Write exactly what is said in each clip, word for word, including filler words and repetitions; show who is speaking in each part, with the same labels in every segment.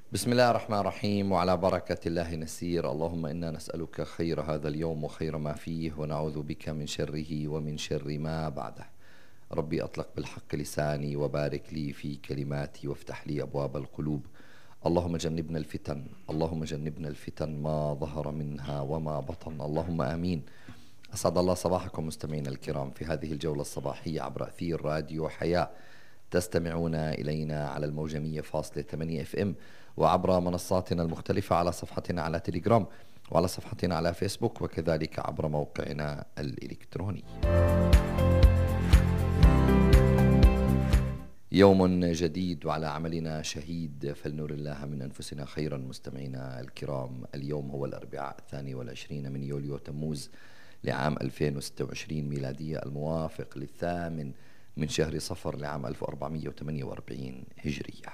Speaker 1: بسم الله الرحمن الرحيم، وعلى بركة الله نسير. اللهم إنا نسألك خير هذا اليوم وخير ما فيه، ونعوذ بك من شره ومن شر ما بعده. ربي أطلق بالحق لساني، وبارك لي في كلماتي، وافتح لي أبواب القلوب. اللهم جنبنا الفتن، اللهم جنبنا الفتن ما ظهر منها وما بطن، اللهم آمين. أسعد الله صباحكم مستمعينا الكرام في هذه الجولة الصباحية عبر أثير راديو حياة. تستمعون إلينا على الموجة مية فاصلة ثمانية اف ام، وعبر منصاتنا المختلفة على صفحتنا على تليجرام، وعلى صفحتنا على فيسبوك، وكذلك عبر موقعنا الإلكتروني. يوم جديد وعلى عملنا شهيد، فلنر الله من أنفسنا خيرا. مستمعينا الكرام، اليوم هو الأربعاء الثاني والعشرين من يوليو تموز لعام ألفين وستة وعشرين ميلادية، الموافق للثامن من شهر صفر لعام ألف وأربعمئة وثمانية وأربعين هجرية.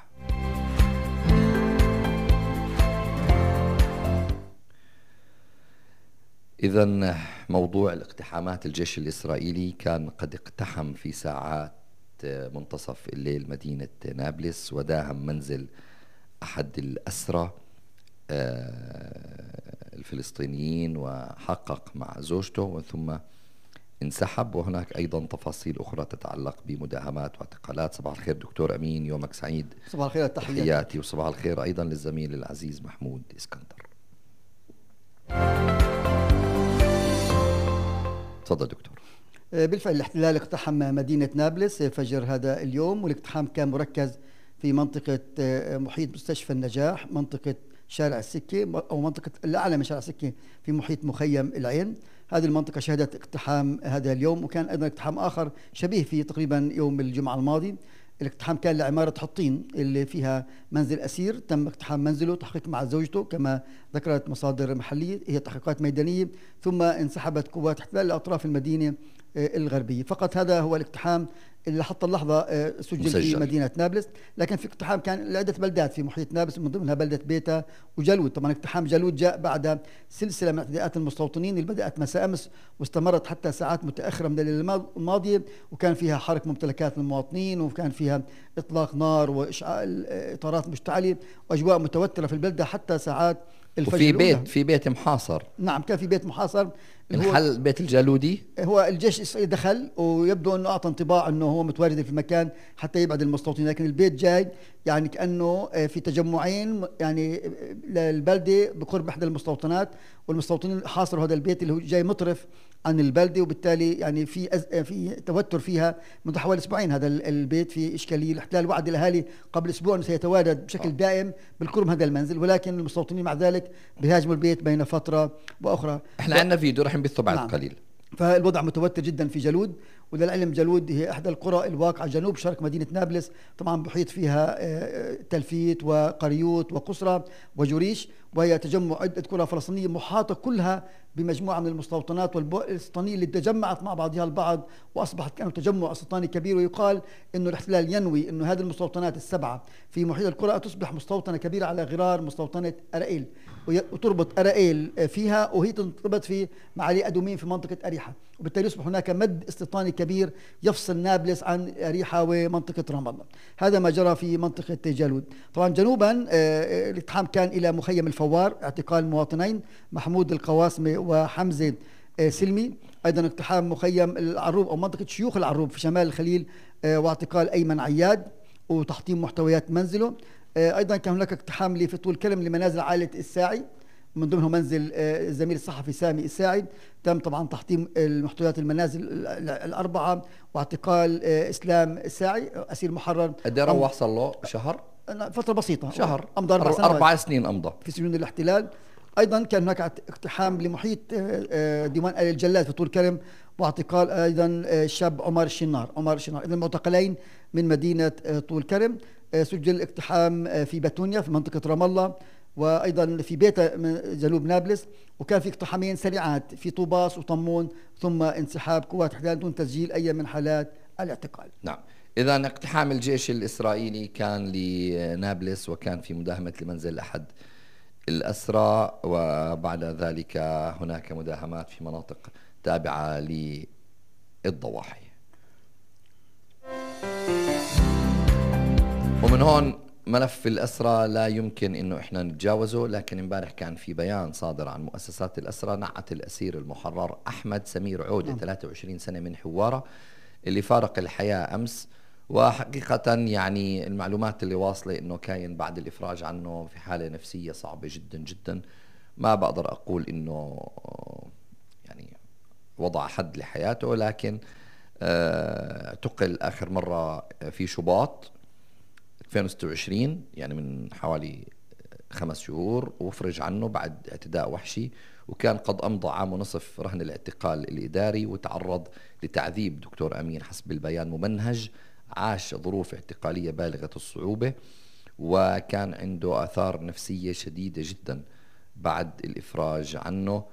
Speaker 1: إذن موضوع الاقتحامات، الجيش الإسرائيلي كان قد اقتحم في ساعات منتصف الليل مدينة نابلس، وداهم منزل أحد الأسرى الفلسطينيين، وحقق مع زوجته ثم انسحب. وهناك أيضا تفاصيل أخرى تتعلق بمداهمات واعتقالات. صباح الخير دكتور أمين، يومك سعيد.
Speaker 2: صباح الخير،
Speaker 1: تحياتي. وصباح الخير أيضا للزميل العزيز محمود اسكندر. تفضل دكتور.
Speaker 2: بالفعل الاحتلال اقتحم مدينة نابلس فجر هذا اليوم، والاقتحام كان مركز في منطقة محيط مستشفى النجاح، منطقة شارع السكة أو منطقة الأعلى من شارع السكة في محيط مخيم العين. هذه المنطقة شهدت اقتحام هذا اليوم، وكان أيضا اقتحام آخر شبيه في تقريبا يوم الجمعة الماضي. الاقتحام كان لعمارة حطين اللي فيها منزل أسير، تم اقتحام منزله، تحقيق مع زوجته كما ذكرت مصادر محلية، هي تحقيقات ميدانية، ثم انسحبت قوات احتلال لأطراف المدينة الغربية. فقط هذا هو الاقتحام اللي حتى اللحظة سجل مسجل في مدينة نابلس، لكن في اقتحام كان لعدة بلدات في محيط نابلس، من ضمنها بلدة بيتا وجلود. طبعا اقتحام جلود جاء بعد سلسلة من اعتداءات المستوطنين اللي بدأت مساء أمس واستمرت حتى ساعات متأخرة من الليلة الماضية، وكان فيها حرق ممتلكات المواطنين، وكان فيها إطلاق نار وإشعال إطارات مشتعلة، وأجواء متوترة في البلدة حتى ساعات الفجر.
Speaker 1: وفي بيت في بيت محاصر.
Speaker 2: نعم، كان في بيت محاصر.
Speaker 1: انحل بيت الجالودي.
Speaker 2: هو الجيش الإسرائيلي دخل، ويبدو أنه أعطى انطباع أنه هو متواجد في المكان حتى يبعد المستوطنين، لكن البيت جاي يعني كأنه في تجمعين يعني للبلدة بقرب إحدى المستوطنات، والمستوطنين حاصروا هذا البيت اللي هو جاي مطرف عن البلدة، وبالتالي يعني في أز... في توتر فيها منذ حوالي اسبوعين. هذا البيت في اشكاليه. الاحتلال وعد الاهالي قبل اسبوع انه سيتواجد بشكل دائم بالقرب هذا المنزل، ولكن المستوطنين مع ذلك بيهاجموا البيت بين فتره واخرى.
Speaker 1: احنا ف... عندنا فيديو رح نبثه بعد نعم. قليل.
Speaker 2: فالوضع متوتر جدا في جلود، وللعلم جلود هي احدى القرى الواقعه جنوب شرق مدينه نابلس، طبعا بحيط فيها تلفيت وقريوت وقصرى وجريش، وهي تجمع عده قرى فلسطينيه محاطه كلها بمجموعه من المستوطنات والفلسطينيه اللي تجمعت مع بعضها البعض، واصبحت كانه تجمع استيطاني كبير. ويقال انه الاحتلال ينوي انه هذه المستوطنات السبعه في محيط القرى تصبح مستوطنه كبيره على غرار مستوطنه ارائيل، وتربط ارائيل فيها، وهي تربط في معالي ادومين في منطقه اريحه، وبالتالي يصبح هناك مد استيطاني كبير يفصل نابلس عن اريحه ومنطقه رام الله. هذا ما جرى في منطقه جالود. طبعا جنوبا الاقتحام كان الى مخيم الفوار، اعتقال مواطنين محمود القواسمي وحمزه سلمي. ايضا اقتحام مخيم العروب او منطقه شيوخ العروب في شمال الخليل، واعتقال ايمن عياد وتحطيم محتويات منزله. ايضا كان هناك اقتحام في طول كلم لمنازل عائله الساعي، من ضمنهم منزل الزميل الصحفي سامي الساعد. تم طبعا تحطيم المحتويات المنازل الأربعة، واعتقال إسلام الساعي أسير محرر.
Speaker 1: قد ايه روح صار له؟ شهر؟
Speaker 2: فترة بسيطة،
Speaker 1: شهر.
Speaker 2: أمضى أربع سنوات،
Speaker 1: أربع سنين أمضى
Speaker 2: في سجون الاحتلال. أيضا كان هناك اقتحام لمحيط ديوان آل الجلاد في طول كرم، واعتقال أيضا الشاب عمر الشنار عمر الشنار إذن معتقلين من مدينة طول كرم. سجل اقتحام في بتونيا في منطقة رام الله، وأيضا في بيتا من جنوب نابلس، وكان في اقتحامين سريعات في طوباس وطمون، ثم انسحاب قوات الاحتلال دون تسجيل أي من حالات الاعتقال.
Speaker 1: نعم. إذا اقتحام الجيش الإسرائيلي كان لنابلس، وكان في مداهمة لمنزل أحد الأسرى، وبعد ذلك هناك مداهمات في مناطق تابعة للضواحي. ومن هون ملف الأسرى لا يمكن إنه إحنا نتجاوزه، لكن امبارح كان في بيان صادر عن مؤسسات الأسرى نعت الأسير المحرر أحمد سمير عودة نعم. ثلاثة وعشرين سنة من حوارة اللي فارق الحياة أمس. وحقيقة يعني المعلومات اللي واصلة إنه كاين بعد الإفراج عنه في حالة نفسية صعبة جدا جدا. ما بقدر أقول إنه يعني وضع حد لحياته، لكن اعتقل آخر مرة في شباط ألفين وستة وعشرين، يعني من حوالي خمس شهور، وفرج عنه بعد اعتداء وحشي، وكان قد أمضى عام ونصف رهن الاعتقال الإداري، وتعرض لتعذيب دكتور أمين حسب البيان ممنهج، عاش ظروف اعتقالية بالغة الصعوبة، وكان عنده آثار نفسية شديدة جدا بعد الإفراج عنه.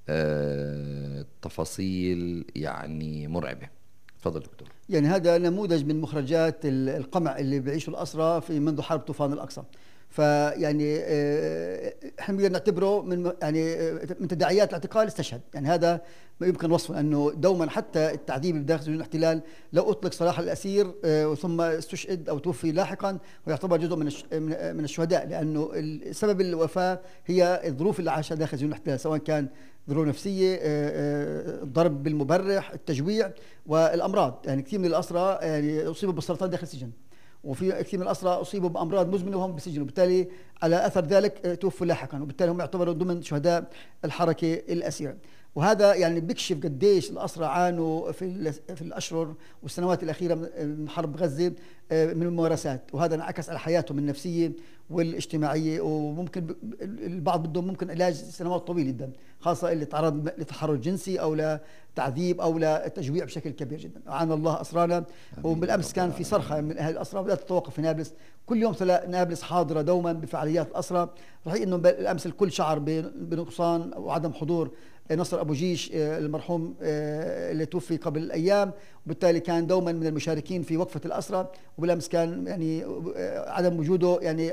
Speaker 1: اه تفاصيل يعني مرعبة. تفضل دكتور.
Speaker 2: يعني هذا نموذج من مخرجات القمع اللي بيعيشه الأسرى في منذ حرب طوفان الأقصى. فيعني احنا بنقدر نعتبره من يعني من تداعيات الاعتقال استشهد. يعني هذا ما يمكن وصفه، انه دوما حتى التعذيب بداخل سجون الاحتلال لو اطلق سراح الاسير ثم استشهد او توفي لاحقا ويعتبر جزء من من الشهداء، لانه سبب الوفاه هي الظروف اللي عاشها داخل سجون الاحتلال، سواء كان ظروف نفسيه، الضرب بالمبرح، التجويع والامراض. يعني كثير من الاسرى يعني اصيبوا بالسرطان داخل السجن، وفي كثير من الأسرى أصيبوا بأمراض مزمنة وهم بالسجن، وبالتالي على أثر ذلك توفوا لاحقا، وبالتالي هم يعتبروا ضمن شهداء الحركة الأسيرة. وهذا يعني بيكشف قديش الأسرى عانوا في في الأشهر والسنوات الأخيرة من حرب غزة من الممارسات، وهذا انعكس على حياتهم النفسية والاجتماعية، وممكن البعض بدهم ممكن علاج سنوات طويلة جدا، خاصة اللي تعرض لتحرش جنسي أو لتعذيب أو لتجويع بشكل كبير جدا. عانى الله أسرانا. وبالأمس كان في صرخة من أهل الأسرى لا تتوقف في نابلس، كل يوم نابلس حاضرة دوما بفعاليات الأسرى، صحيح إنه بالأمس الكل شعر بنقصان وعدم حضور نصر أبو جيش المرحوم اللي توفي قبل الأيام، وبالتالي كان دوما من المشاركين في وقفة الأسرة، وبالأمس كان يعني عدم وجوده يعني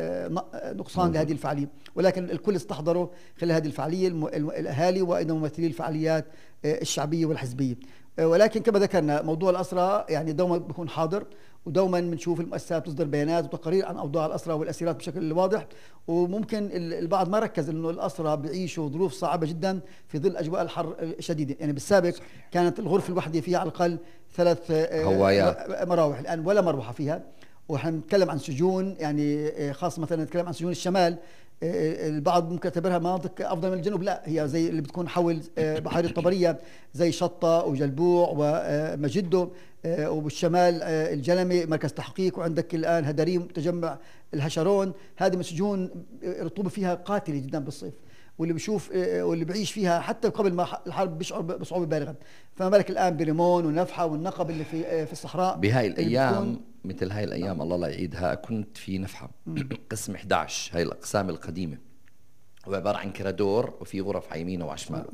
Speaker 2: نقصان لهذه الفعالية، ولكن الكل استحضروا خلال هذه الفعالية الأهالي وأيضا ممثلي الفعاليات الشعبية والحزبية. ولكن كما ذكرنا موضوع الأسرة يعني دوما بيكون حاضر، ودوما بنشوف المؤسسات تصدر بيانات وتقارير عن أوضاع الأسرى والأسيرات بشكل واضح. وممكن البعض ما ركز إنه الأسرى بيعيشوا ظروف صعبة جدا في ظل أجواء الحر الشديدة. يعني بالسابق كانت الغرفة الواحدة فيها على الأقل ثلاث هوايات مراوح، الآن ولا مروحة فيها. ونحن نتكلم عن سجون يعني خاصة مثلا نتكلم عن سجون الشمال، البعض ممكن يعتبرها مناطق افضل من الجنوب، لا هي زي اللي بتكون حول بحيره الطبريه زي شطه وجلبوع ومجده، وبالشمال الجلمي مركز تحقيق، وعندك الان هدريم تجمع الهشرون. هذه من سجون الرطوبه فيها قاتله جدا بالصيف، واللي بيشوف واللي بيعيش فيها حتى قبل ما الحرب بيشعر بصعوبه بالغه. فما بالك الان بريمون ونفحه والنقب اللي في في الصحراء
Speaker 1: بهاي الايام. مثل هاي الايام الله لا يعيدها، كنت في نفحه قسم إحدى عشر، هاي الاقسام القديمه، وعباره عن كرادور وفي غرف على يمينه وعلى شماله،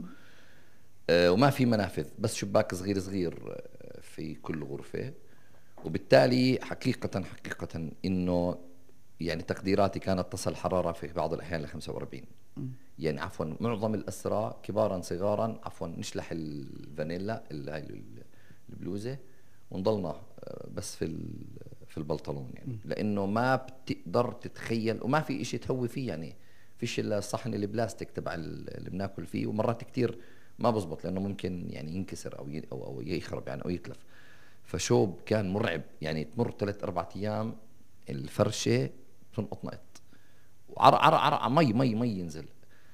Speaker 1: آه وما في منافذ، بس شباك صغير صغير في كل غرفه. وبالتالي حقيقه حقيقه انه يعني تقديراتي كانت تصل حراره في بعض الاحيان ل خمسة وأربعين. يعني عفوا معظم الاسرى كبارا صغارا عفوا نشلح الفانيلا هاي البلوزه ونضلنا بس في في البلطلون، يعني لانه ما بتقدر تتخيل، وما في اشي تهوي فيه، يعني فيش الا الصحن البلاستيك تبع اللي بناكل فيه، ومرات كتير ما بزبط لانه ممكن يعني ينكسر او او او يخرب يعني او يتلف. فشوب كان مرعب، يعني تمر ثلاث اربع ايام الفرشه تنقط نقط، وعرق عرق عرق مي مي مي ينزل،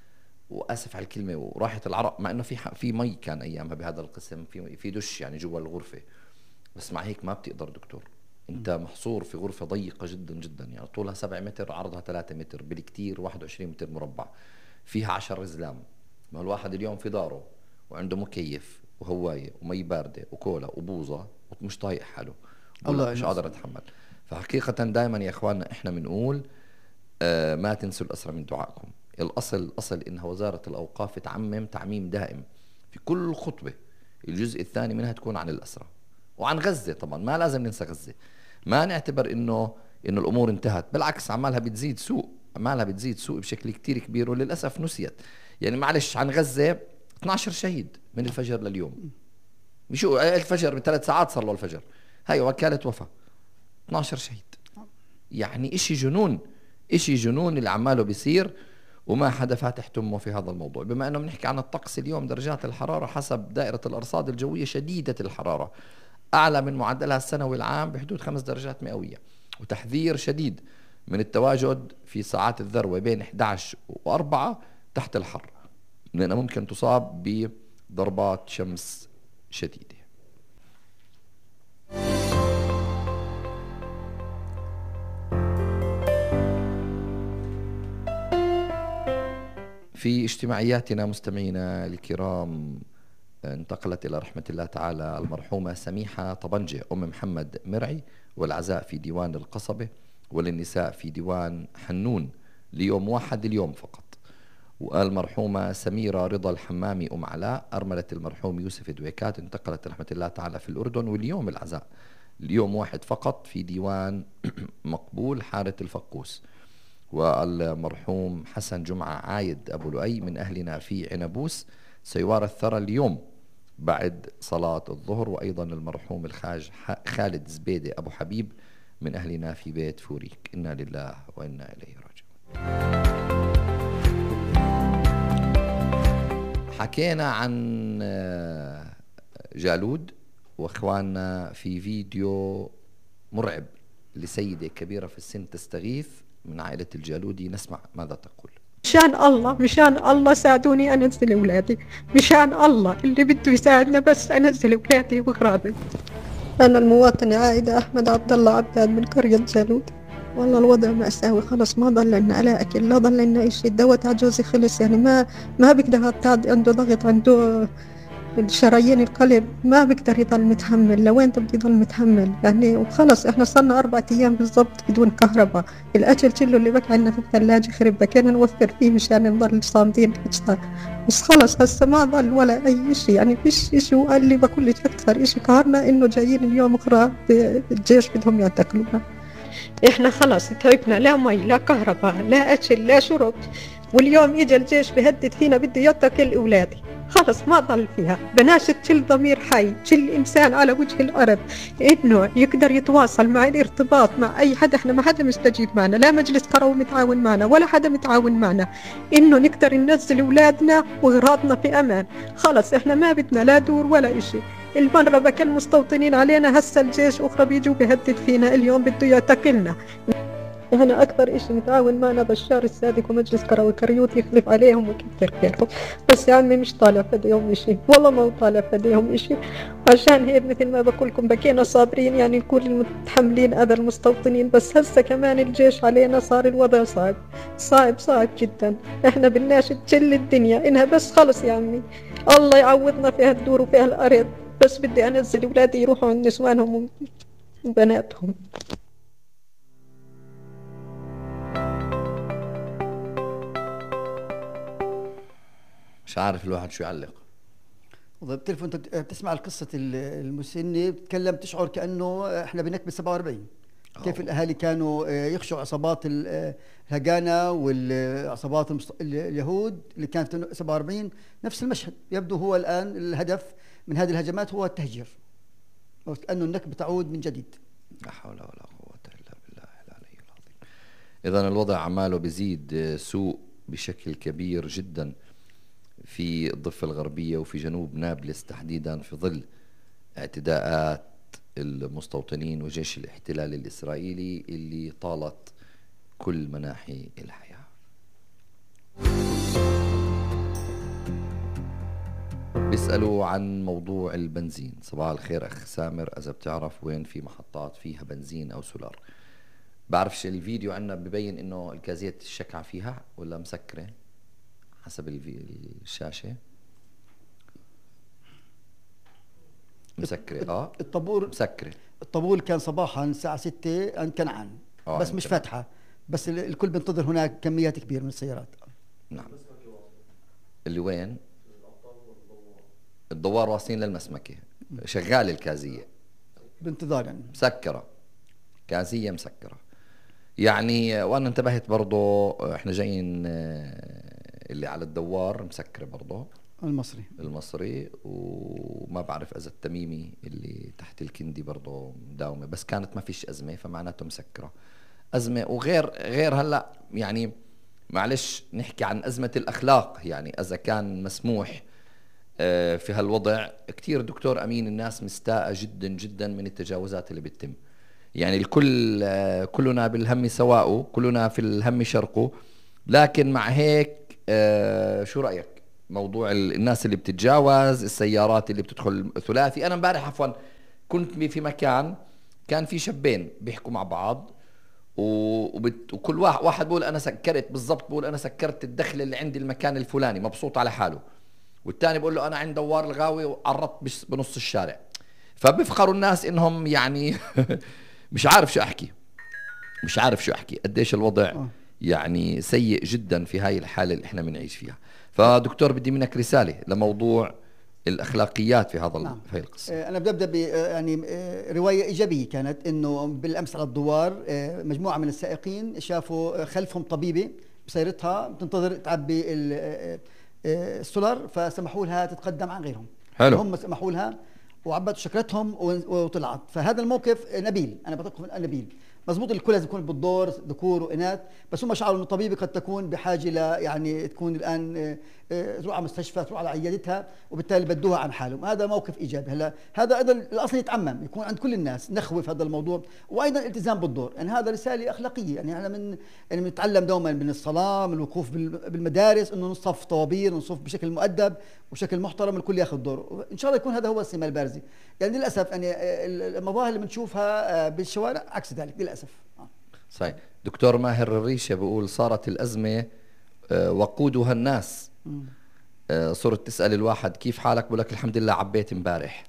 Speaker 1: واسف على الكلمه، وراحه العرق، مع انه في في مي كان ايامها بهذا القسم، في في دش يعني جوا الغرفه، بس مع هيك ما بتقدر دكتور، انت محصور في غرفه ضيقه جدا جدا، يعني طولها سبعة متر عرضها ثلاثة متر، بالكثير واحد وعشرين متر مربع، فيها عشر زلام. ما الواحد اليوم في داره وعنده مكيف وهوايه ومي بارده وكولا وبوظه ومش طايق حاله، والله مش قادر اتحمل. فحقيقه دائما يا اخواننا احنا بنقول آه ما تنسوا الاسرى من دعائكم. الاصل الاصل انها وزاره الاوقاف تعمم تعميم دائم في كل خطبه، الجزء الثاني منها تكون عن الاسرى وعن غزة. طبعا ما لازم ننسى غزة، ما نعتبر انه انه الامور انتهت، بالعكس عمالها بتزيد سوء، عمالها بتزيد سوء بشكل كتير كبير، وللاسف نسيت. يعني معلش عن غزة اثني عشر شهيد من الفجر لليوم، مشو الفجر بثلاث ساعات صار له الفجر، هاي وكالة وفاة اثني عشر شهيد. يعني اشي جنون، اشي جنون اللي عماله بيصير، وما حدا فاتح تمه في هذا الموضوع. بما انه بنحكي عن الطقس اليوم، درجات الحرارة حسب دائرة الارصاد الجوية شديدة الحرارة، اعلى من معدلها السنوي العام بحدود خمس درجات مئوية، وتحذير شديد من التواجد في ساعات الذروة بين إحدى عشر وأربعة تحت الحر، لأنها ممكن تصاب بضربات شمس شديدة. في اجتماعياتنا مستمعينا الكرام، انتقلت إلى رحمة الله تعالى المرحومة سميحة طبنجة أم محمد مرعي، والعزاء في ديوان القصبة، وللنساء في ديوان حنون ليوم واحد اليوم فقط. والمرحومة سميرة رضا الحمامي أم علاء أرملة المرحوم يوسف دويكات انتقلت رحمة الله تعالى في الأردن، واليوم العزاء اليوم واحد فقط في ديوان مقبول حارة الفقوس. والمرحوم حسن جمعة عايد أبو لؤي من أهلنا في عنبوس سيوارى الثرى اليوم بعد صلاة الظهر. وأيضا المرحوم الخاج خالد زبيدة أبو حبيب من أهلنا في بيت فوريك. إنا لله وإنا إليه راجعون. حكينا عن جالود وإخواننا في فيديو مرعب لسيدة كبيرة في السن تستغيث من عائلة الجالودي. نسمع ماذا تقول.
Speaker 3: مشان الله مشان الله ساعدوني أنزل أولادي، مشان الله اللي بده يساعدنا بس أنزل أولادي وغراضي. أنا المواطنة عائدة أحمد عبد الله عباد من قرية جالود. والله الوضع مأساوي، خلص ما ضل لنا لا أكل لا ضل لنا شيء. الدواء تاع جوزي خلص، يعني ما ما بقدر، عنده ضغط، عنده شرايين القلب، ما بقدر يضل متحمل. لوين تبدي يضل متحمل يعني؟ وخلص احنا صرنا أربعة أيام بالضبط بدون كهرباء. الأكل كله اللي بقى عندنا في الثلاجة خرب، بكينا نوفر فيه مشان نضل صامدين أجساد. بس خلص هسه ما ضل ولا أي شيء، يعني فيش شيء. وقال لي بقول لك أكثر شيء قهرنا إنه جايين اليوم أخرى الجيش بدهم يعتقلونا. احنا خلص تعبنا، لا مي لا كهرباء لا أكل لا شرب، واليوم إجا الجيش بهدد فينا بده يعتقل أولادي. خلص ما ضل فيها. بناشد كل ضمير حي، كل إنسان على وجه الأرض إنه يقدر يتواصل مع الارتباط مع أي حدا. إحنا ما حدا مستجيب معنا، لا مجلس قروي متعاون معنا ولا حدا متعاون معنا إنه نقدر ننزل أولادنا وغراضنا في أمان. خلص إحنا ما بدنا لا دور ولا إشي. المرة بكى المستوطنين علينا، هسا الجيش أخرى بيجوا بيهدد فينا، اليوم بده يعتقلنا. احنا اكثر اشي متعاون معنا بشار الصادق ومجلس قروي كريوت يخلف عليهم وكثر خيرهم. بس يا عمي مش طالع فديهم اشي، والله ما هو طالع فديهم اشي. عشان هيك مثل ما بقول لكم بكينا صابرين، يعني نكون المتحملين اذى المستوطنين. بس هسه كمان الجيش علينا، صار الوضع صعب صعب صعب جدا. احنا بنناشد كل الدنيا انها بس خلص يا عمي الله يعوضنا في هالدور وفي هالارض. بس بدي انزل اولادي يروحوا عند نسوانهم وبناتهم.
Speaker 1: مش عارف الواحد شو يعلق.
Speaker 2: بتعرف انت بتسمع القصة المسنة بتتكلم تشعر كأنه احنا بنكبة سبعة وأربعين. كيف الأهالي كانوا يخشوا عصابات الهجانة والعصابات اليهود اللي كانت سبعة وأربعين. نفس المشهد يبدو هو الآن. الهدف من هذه الهجمات هو التهجير، كأنه النكبة تعود من جديد.
Speaker 1: لا حول ولا قوة إلا بالله العلي العظيم. إذن الوضع عماله بيزيد سوء بشكل كبير جدا في الضفة الغربية وفي جنوب نابلس تحديدا، في ظل اعتداءات المستوطنين وجيش الاحتلال الإسرائيلي اللي طالت كل مناحي الحياة. بيسألوا عن موضوع البنزين. صباح الخير أخ سامر، إذا بتعرف وين في محطات فيها بنزين أو سولار. بعرفش الفيديو عنا ببين إنه الكازيت الشكعة فيها ولا مسكرة حسب الشاشة. مسكرة. اه
Speaker 2: الطابور
Speaker 1: مسكرة.
Speaker 2: الطابور كان صباحا الساعة ستة عند كنعان، بس مش فاتحة، بس الكل بينتظر هناك كميات كبيرة من السيارات.
Speaker 1: نعم. اللي وين؟ الدوار واصلين للمسمكة، شغال الكازية
Speaker 2: بانتظار يعني
Speaker 1: مسكرة، كازية مسكرة يعني. وانا انتبهت برضو احنا جايين اللي على الدوار مسكرة برضو،
Speaker 2: المصري
Speaker 1: المصري، وما بعرف اذا التميمي اللي تحت الكندي برضو مداومة، بس كانت ما فيش ازمة فمعناته مسكرة. أزمة وغير غير هلأ يعني معلش نحكي عن أزمة الأخلاق، يعني إذا كان مسموح في هالوضع كتير دكتور أمين الناس مستاءة جدا جدا من التجاوزات اللي بتتم. يعني الكل كلنا بالهم سواء، كلنا في الهم شرقه، لكن مع هيك شو رأيك موضوع الناس اللي بتتجاوز، السيارات اللي بتدخل ثلاثي؟ أنا امبارح عفوا كنت في مكان كان في شابين بيحكوا مع بعض وبت... وكل واحد واحد بقول أنا سكرت بالضبط، بقول أنا سكرت الدخل اللي عندي المكان الفلاني مبسوط على حاله، والتاني بقول له أنا عند دوار الغاوي وعرضت بنص الشارع. فبفخروا الناس إنهم يعني مش عارف شو أحكي مش عارف شو أحكي قديش الوضع يعني سيء جدا في هاي الحالة اللي إحنا بنعيش فيها. فدكتور بدي منك رسالة لموضوع الأخلاقيات في هذا نعم. في هاي القصة.
Speaker 2: أنا بدي أبدأ ب يعني رواية إيجابية كانت، إنه بالأمس على الدوار مجموعة من السائقين شافوا خلفهم طبيبة بسيارتها بتنتظر تعبي السولار، فسمحوا لها تتقدم عن غيرهم.
Speaker 1: حلو.
Speaker 2: هم سمحوا لها وعبت شكرتهم وطلعت. فهذا الموقف نبيل، أنا بعطيكم نبيل. مزبوط الكل لازم يكون بالدور ذكور وإناث، بس هم شعروا إنه الطبيبة قد تكون بحاجة ل يعني تكون الآن تروح على مستشفى، تروح على عيادتها، وبالتالي بدوها عن حالهم. هذا موقف إيجابي. هلا هذا أيضا الأصل يتعمم، يكون عند كل الناس نخوف هذا الموضوع، وأيضا الالتزام بالدور. يعني هذا رسالة أخلاقية. يعني احنا من يعني بنتعلم دوما من الصلاة، من الوقوف بالمدارس، إنه نصف طوابير، نصف بشكل مؤدب وبشكل محترم، الكل ياخذ دوره. إن شاء الله يكون هذا هو السمة البارزة. يعني للأسف يعني المظاهر اللي بنشوفها بالشوارع عكس ذلك للأسف.
Speaker 1: صحيح. دكتور ماهر الريشة بيقول صارت الأزمة وقودها الناس. صرت تسأل الواحد كيف حالك، بقول لك الحمد لله عبيت امبارح.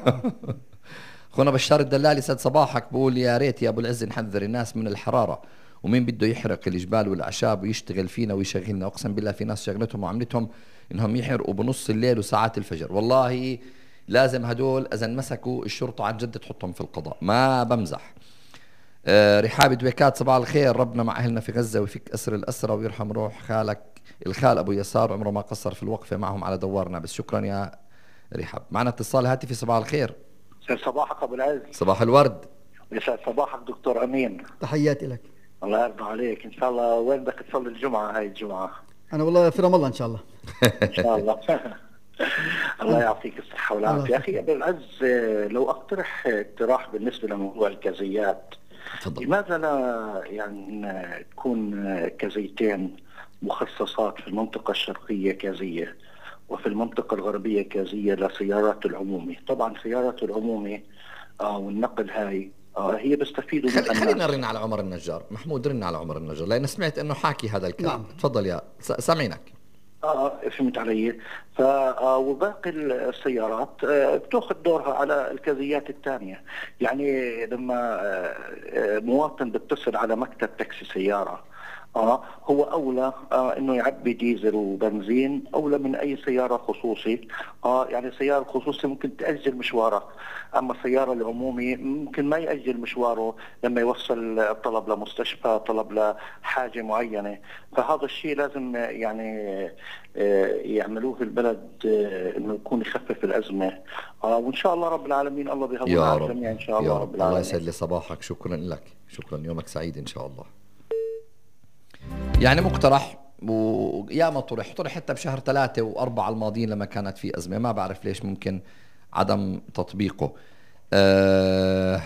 Speaker 1: اخونا بشار الدلالي سد صباحك بقول يا ريت يا ابو العز نحذر الناس من الحرارة، ومين بده يحرق الجبال والاعشاب ويشتغل فينا ويشغلنا؟ اقسم بالله في ناس شغلتهم وعملتهم انهم يحرقوا بنص الليل وساعات الفجر. والله لازم هدول اذا مسكوا الشرطة عن جد تحطهم في القضاء، ما بمزح. آه رحاب دويكات صباح الخير، ربنا مع اهلنا في غزة ويفك اسر الاسرى ويرحم روح خالك الخال ابو يسار، عمره ما قصر في الوقفة معهم على دوارنا. بس شكرا يا رحاب. معنا اتصال هاتفي. صباح الخير.
Speaker 4: يسعد صباحك ابو العز.
Speaker 1: صباح الورد.
Speaker 4: يسعد صباحك دكتور امين.
Speaker 2: تحياتي لك.
Speaker 4: الله يرضى عليك. ان شاء الله وين بدك تصلي الجمعة هاي الجمعة؟
Speaker 2: انا والله في رام الله ان شاء الله.
Speaker 4: ان شاء الله. الله يعطيك الصحة والعافية. يا اخي ابو العز لو اقترح اقتراح بالنسبة لموضوع الكازيات.
Speaker 1: تفضل.
Speaker 4: لماذا لا يعني تكون كازيتين مخصصات في المنطقة الشرقية كازية وفي المنطقة الغربية كازية لسيارات العمومي؟ طبعا سيارات العمومي آه والنقل هاي آه هي بيستفيدوا
Speaker 1: منها. خلينا نرن على عمر النجار. محمود رن على عمر النجار لأن سمعت انه حاكي هذا الكلام. نعم. تفضل يا سامعينك.
Speaker 4: اه فهمت علي. ف وباقي السيارات آه بتاخذ دورها على الكازيات الثانية. يعني لما آه مواطن بيتصل على مكتب تاكسي سيارة آه هو أولى آه إنه يعبي ديزل وبنزين أولى من أي سيارة خصوصي. آه يعني سيارة خصوصي ممكن تأجل مشواره، أما السيارة العمومي ممكن ما يأجل مشواره لما يوصل طلب لمستشفى، طلب لحاجة معينة. فهذا الشيء لازم يعني آه يعملوه في البلد آه إنه يكون يخفف الأزمة. آه وإن شاء الله رب العالمين الله بيهون على الجميع إن شاء الله رب العالمين.
Speaker 1: الله يسعد لي صباحك. شكرا لك. شكرا. يومك سعيد إن شاء الله. يعني مقترح وياما طرح طرح حتى بشهر ثلاثة وأربعة الماضيين لما كانت في أزمة، ما بعرف ليش ممكن عدم تطبيقه. أه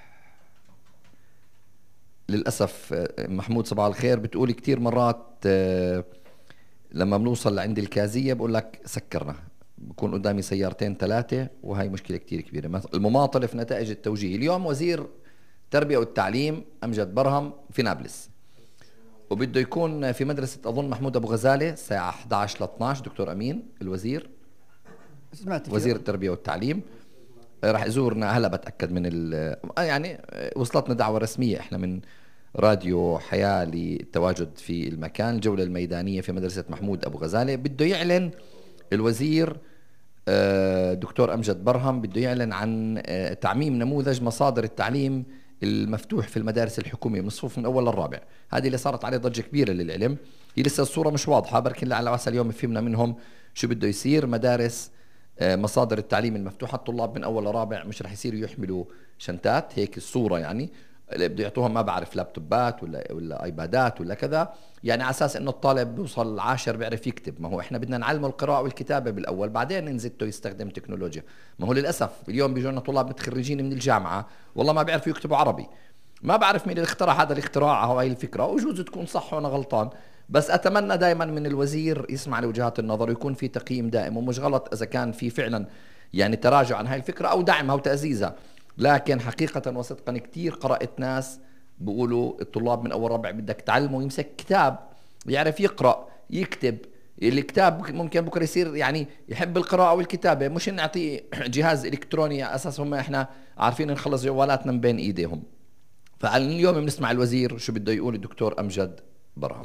Speaker 1: للأسف. محمود صباح الخير بتقولي كتير مرات أه لما بنوصل لعند الكازية بقول لك سكرنا، بكون قدامي سيارتين ثلاثة، وهي مشكلة كتير كبيرة. المماطلة في نتائج التوجيه. اليوم وزير التربية والتعليم أمجد برهم في نابلس، وبده يكون في مدرسة أظن محمود أبو غزالة الساعة إحدى عشر ل اثني عشر. دكتور أمين الوزير
Speaker 2: سمعت
Speaker 1: وزير التربية والتعليم راح يزورنا. هلا بتأكد من يعني وصلتنا دعوة رسمية احنا من راديو حياة للتواجد في المكان. الجولة الميدانية في مدرسة محمود أبو غزالة بده يعلن الوزير دكتور أمجد برهم بده يعلن عن تعميم نموذج مصادر التعليم المفتوح في المدارس الحكومية من الصفوف من أول للرابع. هذه اللي صارت عليه ضجة كبيرة للعلم. هي لسه الصورة مش واضحة، بركن لعل وعسى اليوم فهمنا منهم شو بده يصير. مدارس مصادر التعليم المفتوحة الطلاب من أول لرابع مش رح يصيروا يحملوا شنتات، هيك الصورة يعني. اللي بده يعطوهم ما بعرف لابتوبات ولا ولا ايبادات ولا كذا، يعني على اساس انه الطالب بيوصل عاشر بيعرف يكتب. ما هو احنا بدنا نعلمه القراءه والكتابه بالاول، بعدين نزيده يستخدم تكنولوجيا. ما هو للاسف اليوم بيجونا طلاب متخرجين من الجامعه والله ما بيعرفوا يكتبوا عربي. ما بعرف مين اللي اخترع هذا الاختراع او هاي الفكره، وجوز تكون صح وانا غلطان، بس اتمنى دائما من الوزير يسمع لوجهات النظر ويكون في تقييم دائم، ومش غلط اذا كان في فعلا يعني تراجع عن هاي الفكره او دعمها وتعزيزها. لكن حقيقه وصدقا كثير قرات ناس بيقولوا الطلاب من اول ربع بدك تعلمه يمسك كتاب يعرف يقرا يكتب. الكتاب ممكن بكره يصير يعني يحب القراءه والكتابه، مش نعطيه جهاز الكتروني على اساس هم احنا عارفين نخلص جوالاتنا من بين ايديهم. فاليوم بنسمع الوزير شو بده يقول الدكتور امجد برهم.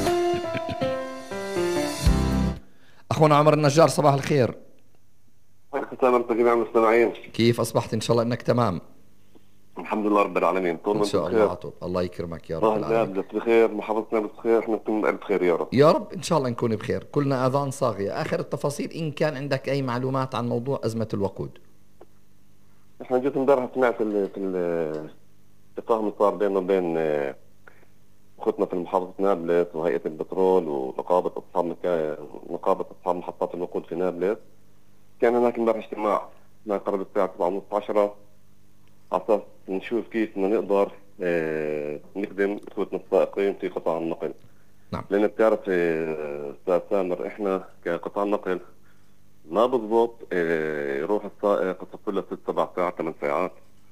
Speaker 1: اخونا عمر النجار صباح الخير.
Speaker 5: سلامتك جميع المستمعين،
Speaker 1: كيف اصبحت؟ ان شاء الله انك تمام.
Speaker 5: الحمد لله رب العالمين. طول
Speaker 1: ان شاء الله عطول. الله يكرمك يا رب العالمين.
Speaker 5: نابلس بخير، محافظتنا بخير، احنا نكون بخير يا رب.
Speaker 1: يا رب ان شاء الله نكون بخير، كلنا اذان صاغيه. اخر التفاصيل ان كان عندك اي معلومات عن موضوع ازمه الوقود.
Speaker 5: احنا جيت امبارح سمعت في في التفاهم اللي صار بيننا وبين اخوتنا في محافظه نابلس وهيئه البترول ونقابه اصحاب مكا... نقابه اصحاب محطات الوقود في نابلس. كان هناك امبارح اجتماع ما قرب الساعه سبعة ونص عشرة على اساس نشوف كيف بدنا نقدر اه نخدم اخوتنا السائقين في قطاع النقل.
Speaker 1: نعم.
Speaker 5: لان بتعرف استاذ سامر احنا كقطاع النقل ما بضبط اه يروح السائق يصفر له ست سبع ساعات ثمان ساعات.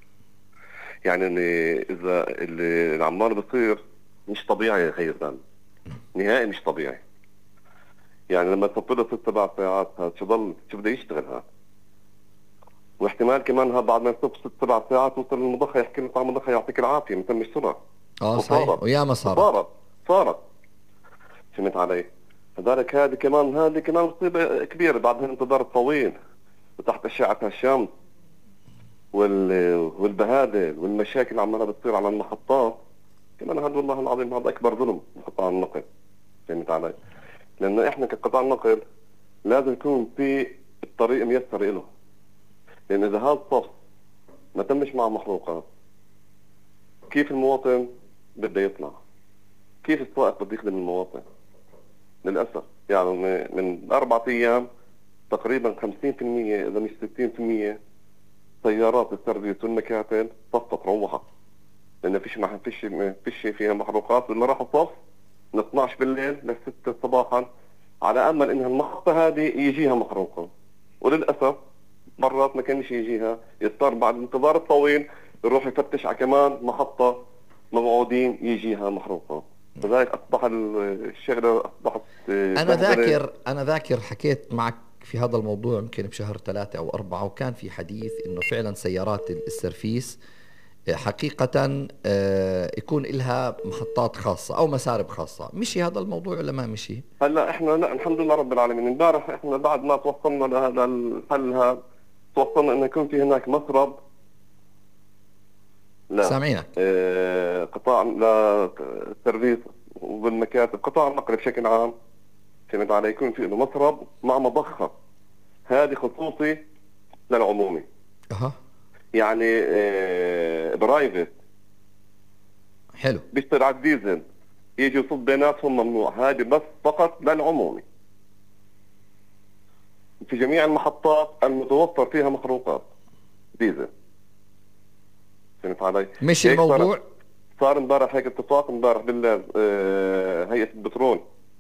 Speaker 5: يعني اذا اللي العمال بصير مش طبيعي يا خير زلمه، نهائي مش طبيعي. يعني لما تصفر له ست سبع ساعات هذا شو ضل شو بده يشتغل هذا؟ واحتمال كمان ها بعد ما يصف ست سبع ساعات وصل المضخه يحكي له طعم المضخه يعطيك العافيه مثل مش سرعه.
Speaker 1: اه صحيح، وياما صارت
Speaker 5: صارت صارت فهمت علي؟ فذلك هذه كمان هذه كمان مصيبه كبيره بعد الانتظار الطويل وتحت اشعه الشمس وال والبهادل والمشاكل اللي عمالها بتصير على المحطات. كمان هذا والله العظيم هذا اكبر ظلم بقطاع النقل. فهمت علي؟ لان احنا كقطاع النقل لازم يكون في الطريق ميسر له. لان اذا هذا الصف ما تمش معه محروقات كيف المواطن بده يطلع؟ كيف السائق بده يخدم المواطن؟ للاسف يعني من اربع ايام تقريبا خمسين بالمئة اذا مش ستين بالمئة سيارات السيرفيس والمكاتب صفت روحت. لان فيش ما فيش فيش فيها محروقات. لما راح الصف من اثنعش بالليل ل ستة صباحا على امل انها المحطه هذه يجيها محروقه. وللاسف مرات ما كانش يجيها، يضطر بعد الانتظار الطويل يروح يفتش على كمان محطه موعودين يجيها محروقه. لذلك اصبح الشغله اصبحت
Speaker 1: انا ذاكر انا ذاكر حكيت معك في هذا الموضوع يمكن بشهر ثلاثة او أربعة، وكان في حديث انه فعلا سيارات السيرفيس حقيقة يكون لها محطات خاصة او مسارب خاصة. مشي هذا الموضوع ولا ما مشي؟
Speaker 5: هلا احنا لا الحمد لله رب العالمين. امبارح احنا بعد ما توصلنا لهذا الحل هذا توصلنا انه يكون في هناك مسرب لا
Speaker 1: سامعينك
Speaker 5: اه قطاع للسيرفيس وبالمكاتب قطاع النقل بشكل عام. فهمت علي؟ يكون في له مسرب مع مضخه هذه خصوصي للعمومي.
Speaker 1: اها
Speaker 5: يعني اه برايفت
Speaker 1: حلو
Speaker 5: بيشتغل على الديزل يجي يصب بيناتهم ممنوع. هذه بس فقط للعمومي في جميع المحطات المتوفر فيها محروقات ديزل. فهمت علي؟
Speaker 1: مش الموضوع
Speaker 5: صار امبارح هيك اتفاق امبارح بالليل اه هيئه البترول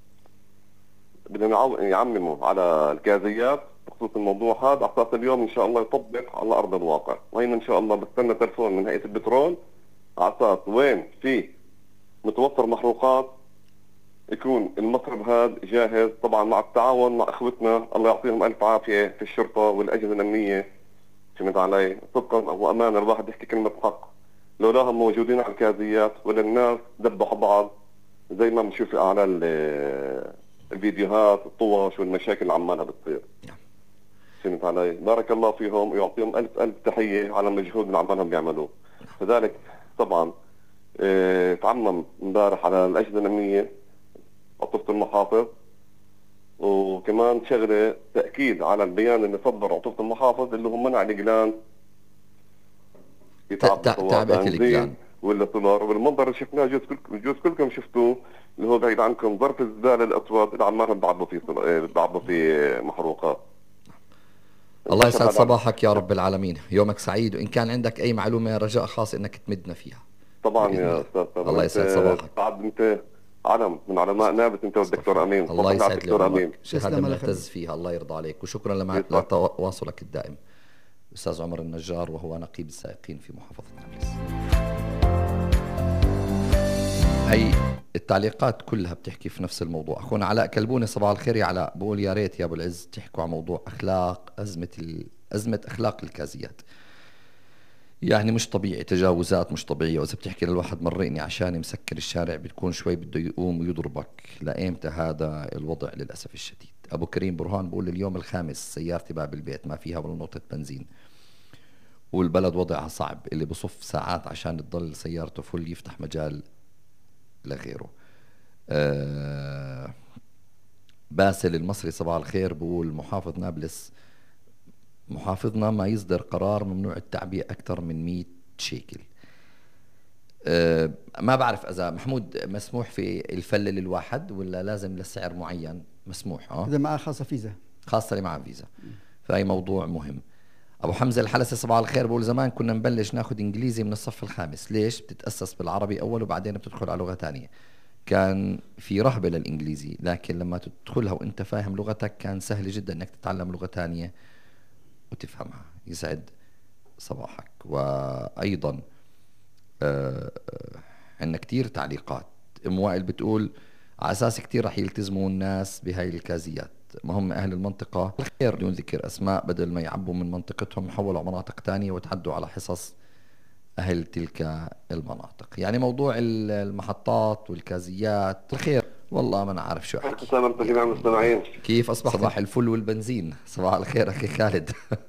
Speaker 5: بدهم يعمموا على الغازيات بخصوص الموضوع هذا على اساس اليوم ان شاء الله يطبق على ارض الواقع. وهنا ان شاء الله بستنى تلفون من هيئه البترول على اساس وين في متوفر محروقات يكون المصرف هذا جاهز، طبعا مع التعاون مع اخوتنا الله يعطيهم الف عافيه في الشرطه والاجهزه الامنيه. فهمت علي؟ صدقا وامانه الواحد يحكي كلمه حق، لولاهم موجودين على الغازيات ولا الناس دبحوا بعض زي ما بنشوف في اعلى الفيديوهات الطوش والمشاكل اللي عمالها بتصير. فهمت علي؟ بارك الله فيهم ويعطيهم الف الف تحيه على المجهود اللي عمالهم بيعملوه. لذلك طبعا اه تعمم امبارح على الاجهزه الامنيه عطوفه المحافظ، وكمان شغله تاكيد على البيان اللي صدر عطوفه المحافظ اللي هو منع الاقلان
Speaker 1: تعبئه الاقلان
Speaker 5: ولا سولار. والمنظر اللي شفناه جوز كلكم جوز كلكم شفتوه، اللي هو بعيد عنكم ظرف الزباله الاسود اللي عمالهم بعبوا فيه بعبوا فيه محروقات.
Speaker 1: الله يسعد صباحك يا رب العالمين، يومك سعيد، وإن كان عندك أي معلومة رجاء خاص إنك تمدنا فيها.
Speaker 5: طبعا يا أستاذ.
Speaker 1: الله يسعد صباحك.
Speaker 5: بعد أنت علم من علماء نابلس أنت والدكتور أمين.
Speaker 1: الله يسعد لي، شهادة بنعتز فيها، الله يرضى عليك، وشكرا لتواصلك الدائم. أستاذ عمر النجار وهو نقيب السائقين في محافظة نابلس. هي التعليقات كلها بتحكي في نفس الموضوع. أخونا علاء كلبوني صباح الخير يا علاء، بقول يا ريت يا أبو العز تحكوا عن موضوع أخلاق أزمة ال... أزمة أخلاق الكازيات. يعني مش طبيعي، تجاوزات مش طبيعية، وإذا بتحكي للواحد مرقني عشان مسكر الشارع بتكون شوي بده يقوم ويضربك. لأيمتى هذا الوضع للأسف الشديد؟ أبو كريم برهان بقول اليوم الخامس سيارتي باب البيت ما فيها ولا نقطة بنزين، والبلد وضعها صعب، اللي بصف ساعات عشان تضل سيارته فل يفتح مجال لغيره. أه باسل المصري صباح الخير بقول محافظ نابلس محافظنا ما يصدر قرار ممنوع التعبئة أكثر من مئة شيكل. أه ما بعرف إذا محمود مسموح في الفلة للواحد ولا لازم لسعر معين مسموح. اه
Speaker 2: إذا معاه خاصة فيزا،
Speaker 1: خاصة اللي معاه فيزا، فهي موضوع مهم. أبو حمزة الحلسي صباح الخير بقول زمان كنا نبلش ناخذ إنجليزي من الصف الخامس، ليش؟ بتتأسس بالعربي أول وبعدين بتدخل على لغة ثانية. كان في رهبة للإنجليزي، لكن لما تدخلها وإنت فاهم لغتك كان سهل جدا إنك تتعلم لغة ثانية وتفهمها. يسعد صباحك. وأيضا آه عندنا كتير تعليقات. أم وائل بتقول على أساس كتير رح يلتزموا الناس بهاي الكازيات، ما هم أهل المنطقة الخير بدون ذكر أسماء بدل ما يعبوا من منطقتهم حولوا على مناطق تانية وتعدوا على حصص أهل تلك المناطق. يعني موضوع المحطات والكازيات الخير والله ما نعرف شو أحكي.
Speaker 5: سلامتك يا مستمعين،
Speaker 1: كيف أصبح صباح الفل والبنزين؟ صباح الخير أخي خالد.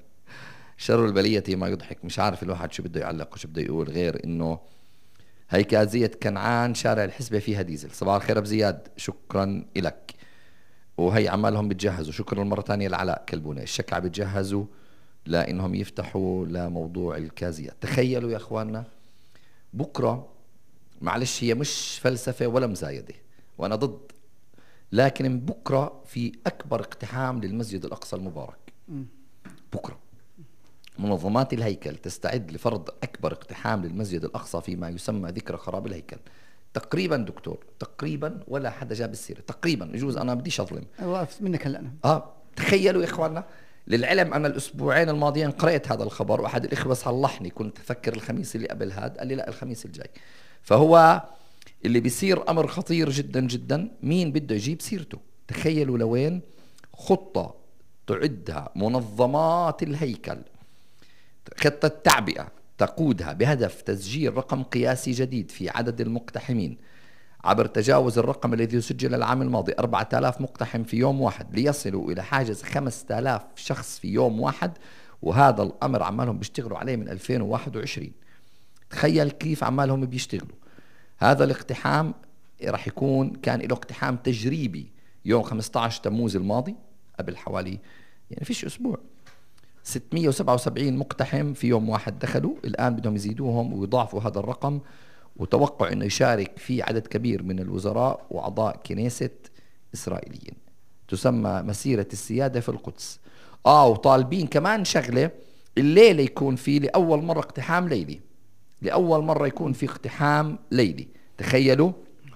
Speaker 1: شر البلية ما يضحك. مش عارف الواحد شو بده يعلق وشو بده يقول غير إنه هي كازية كنعان شارع الحسبة فيها ديزل. صباح الخير أبو زياد، شكرا إلك. وهي عمالهم بتجهزوا، شكرا مرة ثانية لعلاء كلبونة، الشكعة بتجهزوا لأنهم يفتحوا لموضوع الكازيات. تخيلوا يا أخواننا بكرة، معلش هي مش فلسفة ولا مزايدة وأنا ضد، لكن بكرة في أكبر اقتحام للمسجد الأقصى المبارك. بكرة منظمات الهيكل تستعد لفرض أكبر اقتحام للمسجد الأقصى فيما يسمى ذكرى خراب الهيكل. تقريبا دكتور تقريبا ولا حدا جاب السيرة، تقريبا يجوز أنا بديش أظلم
Speaker 2: واقف منك هلا.
Speaker 1: آه تخيلوا يا إخواننا. للعلم أنا الأسبوعين الماضيين قرأت هذا الخبر، وأحد الإخوة صلحني، كنت أفكر الخميس اللي قبل هذا، قال لي لا الخميس الجاي. فهو اللي بيصير أمر خطير جدا جدا. مين بده يجيب سيرته؟ تخيلوا لوين خطة تعدها منظمات الهيكل، خطة تعبئة تقودها بهدف تسجيل رقم قياسي جديد في عدد المقتحمين عبر تجاوز الرقم الذي سجل العام الماضي أربعة آلاف مقتحم في يوم واحد، ليصلوا إلى حاجز خمسة آلاف شخص في يوم واحد. وهذا الأمر عمالهم بيشتغلوا عليه من ألفين وواحد وعشرين. تخيل كيف عمالهم بيشتغلوا. هذا الاقتحام راح يكون كان له اقتحام تجريبي يوم خمسة عشر تموز الماضي، قبل حوالي يعني فيش أسبوع، ستمئة وسبعة وسبعين مقتحم في يوم واحد دخلوا. الآن بدهم يزيدوهم ويضاعفوا هذا الرقم، وتوقع أنه يشارك في عدد كبير من الوزراء وأعضاء كنيسة إسرائيليين. تسمى مسيرة السيادة في القدس. آه وطالبين كمان شغلة، الليلة يكون في لأول مرة اقتحام ليلي، لأول مرة يكون في اقتحام ليلي. تخيلوا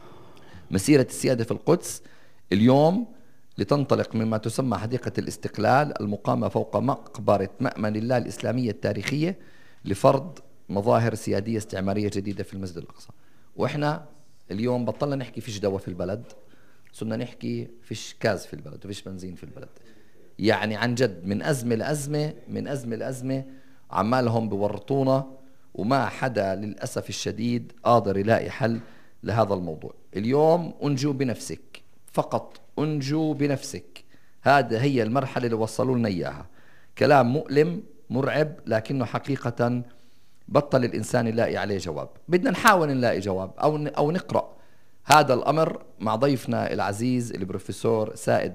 Speaker 1: مسيرة السيادة في القدس اليوم لتنطلق مما تسمى حديقة الاستقلال المقامة فوق مقبرة مأمن الله الإسلامية التاريخية لفرض مظاهر سيادية استعمارية جديدة في المسجد الأقصى. وإحنا اليوم بطلنا نحكي فيش دواء في البلد، صرنا نحكي فيش كاز في البلد وفيش بنزين في البلد. يعني عن جد من أزمة لأزمة من أزمة لأزمة عمالهم بورطونا، وما حدا للأسف الشديد قادر يلاقي حل لهذا الموضوع. اليوم أنجو بنفسك، فقط أنجو بنفسك. هذا هي المرحلة اللي وصلوا لنا إياها. كلام مؤلم مرعب، لكنه حقيقة بطل الإنسان يلاقي عليه جواب. بدنا نحاول نلاقي جواب أو أو نقرأ هذا الأمر مع ضيفنا العزيز البروفيسور سائد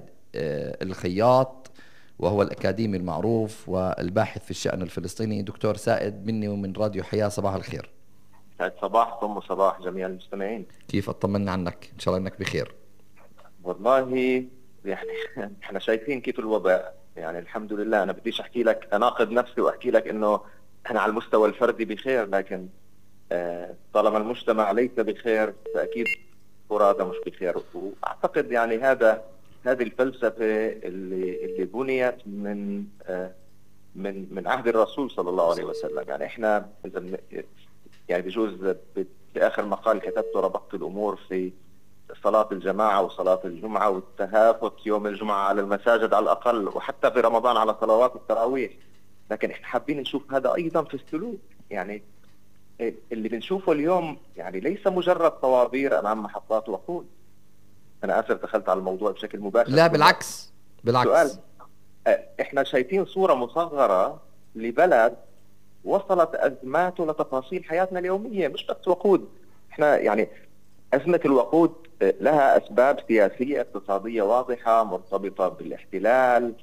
Speaker 1: الخياط، وهو الأكاديمي المعروف والباحث في الشأن الفلسطيني. دكتور سائد مني ومن راديو حياة صباح الخير.
Speaker 6: يسعد صباحكم وصباح جميع المستمعين.
Speaker 1: كيف اطمنا عنك؟ ان شاء الله انك بخير.
Speaker 6: والله يعني احنا شايفين كيف الوضع، يعني الحمد لله. انا بديش احكي لك اناقض نفسي واحكي لك انه احنا على المستوى الفردي بخير، لكن آه طالما المجتمع ليس بخير فاكيد فرادى مش بخير. واعتقد يعني هذا هذه الفلسفه اللي اللي بنيت من آه من من عهد الرسول صلى الله عليه وسلم. يعني احنا اذا يعني بجوز باخر مقال كتبته ربطت الامور في صلاة الجماعة وصلاة الجمعة والتهافت يوم الجمعة على المساجد على الأقل، وحتى في رمضان على صلوات التراويح. لكن احنا حابين نشوف هذا أيضا في السلوك. يعني اللي بنشوفه اليوم يعني ليس مجرد طوابير أمام محطات وقود. أنا آسف دخلت على الموضوع بشكل مباشر.
Speaker 1: لا بالعكس بالعكس.
Speaker 6: سؤال، احنا شايفين صورة مصغرة لبلد وصلت أزماته لتفاصيل حياتنا اليومية، مش بس وقود. احنا يعني أزمة الوقود لها أسباب سياسية اقتصادية واضحة مرتبطة بالاحتلال.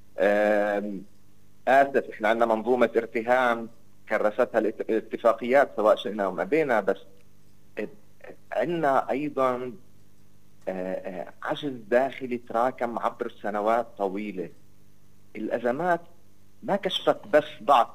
Speaker 6: آسف احنا عندنا منظومة ارتهان كرستها الاتفاقيات سواء شئنا وما بينا، بس عندنا أيضا عجز داخلي تراكم عبر سنوات طويلة. الأزمات ما كشفت بس ضعف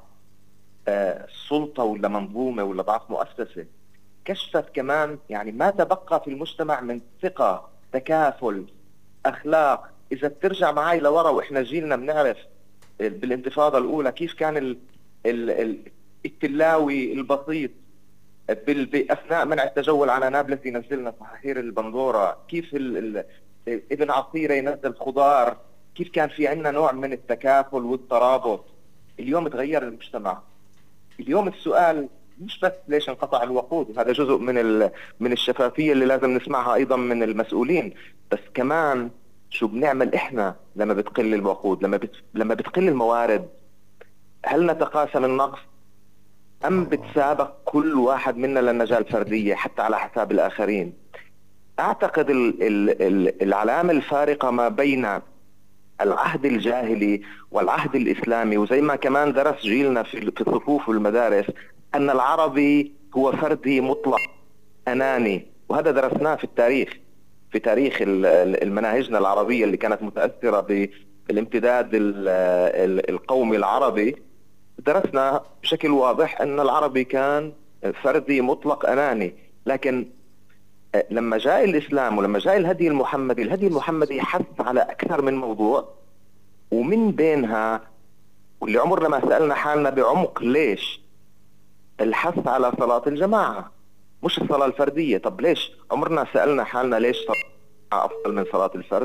Speaker 6: سلطة ولا منظومة ولا ضعف مؤسسة، كشفت كمان يعني ما تبقى في المجتمع من ثقة، تكافل، أخلاق. إذا بترجع معي لورا وإحنا جيلنا بنعرف بالانتفاضة الأولى كيف كان ال ال ال التلاوي البسيط بأثناء منع التجول على نابلس ينزلنا صحاحير البندورة، كيف ال ال ابن عصيرة ينزل خضار، كيف كان في عندنا نوع من التكافل والترابط. اليوم تغير المجتمع. اليوم السؤال مش بس ليش انقطع الوقود، وهذا جزء من من الشفافية اللي لازم نسمعها أيضا من المسؤولين، بس كمان شو بنعمل إحنا لما بتقل الوقود، لما بت لما بتقل الموارد. هل نتقاسم النقص أم بتسابق كل واحد منا للنجاة الفردية حتى على حساب الآخرين؟ أعتقد ال ال ال العلامة الفارقة ما بين العهد الجاهلي والعهد الإسلامي، وزي ما كمان درس جيلنا في الصفوف والمدارس، أن العربي هو فردي مطلق أناني. وهذا درسناه في التاريخ، في تاريخ المناهجنا العربية اللي كانت متأثرة بالامتداد القومي العربي. درسنا بشكل واضح أن العربي كان فردي مطلق أناني. لكن لما جاء الإسلام ولما جاء الهدي المحمدي، الهدي المحمدي حث على أكثر من موضوع، ومن بينها واللي عمرنا ما سألنا حالنا بعمق ليش الحث على صلاة الجماعة مش الصلاة الفردية. طب ليش عمرنا سألنا حالنا ليش صلاة أفضل من صلاة الفرد؟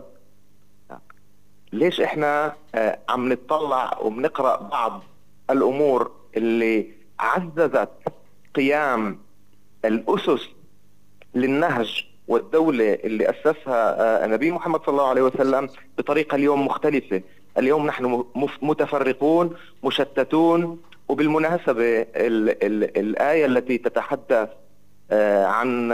Speaker 6: ليش إحنا عم نتطلع وبنقرأ بعض الأمور اللي عززت قيام الأسس للنهج والدولة اللي أسسها النبي محمد صلى الله عليه وسلم بطريقة اليوم مختلفة؟ اليوم نحن متفرقون مشتتون. وبالمناسبة ال ال الآية التي تتحدث عن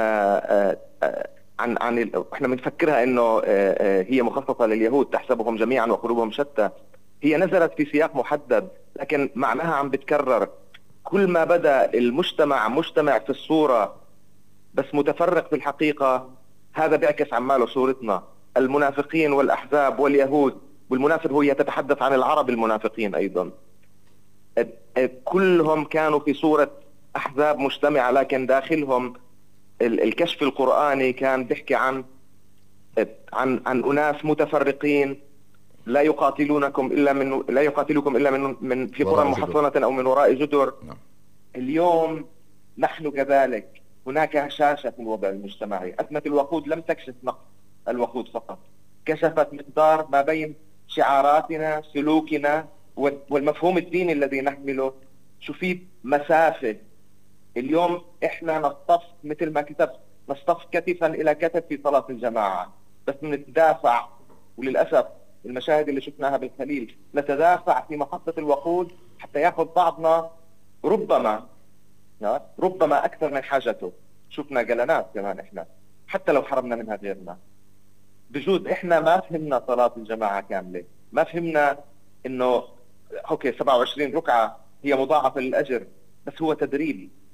Speaker 6: عن عن احنا بنفكرها انه هي مخصصة لليهود، تحسبهم جميعا وقلوبهم شتى، هي نزلت في سياق محدد لكن معناها عم بتكرر. كل ما بدأ المجتمع مجتمع في الصورة بس متفرق في الحقيقة، هذا بيعكس عماله صورتنا. المنافقين والأحزاب واليهود، والمنافق هو يتحدث عن العرب المنافقين أيضا، كلهم كانوا في صورة أحزاب مجتمعة، لكن داخلهم الكشف القرآني كان بيحكي عن عن عن أناس متفرقين لا يقاتلونكم إلا من لا يقاتلكم إلا من من في قرى محصنة أو من وراء جدر. اليوم نحن كذلك، هناك هشاشة في الوضع المجتمعي. أزمة الوقود لم تكشف نقص الوقود فقط، كشفت مقدار ما بين شعاراتنا، سلوكنا والمفهوم الديني الذي نحمله. شو في مسافة. اليوم احنا نصطف مثل ما كتبت، نصطف كتفا الى كتف في صلاة الجماعة، بس نتدافع. وللأسف المشاهد اللي شفناها بالخليل، نتدافع في محطة الوقود حتى ياخذ بعضنا ربما ربما اكثر من حاجته. شفنا جلنات كمان احنا حتى لو حرمنا منها غيرنا. بجوز احنا ما فهمنا صلاة الجماعة كاملة، ما فهمنا انه اوكي سبعة وعشرين ركعة هي مضاعفة للأجر، بس هو تدريب.